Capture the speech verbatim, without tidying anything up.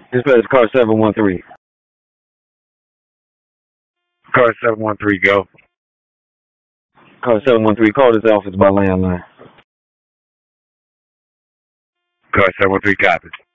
Dispatch car seven one three. Car seven one three, go. Car seven one three, call this office by landline. Car seven one three, copy.